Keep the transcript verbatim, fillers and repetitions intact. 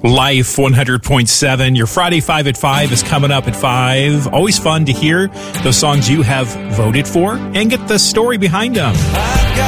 Life one hundred point seven. Your Friday five at five is coming up at five. Always fun to hear those songs you have voted for and get the story behind them.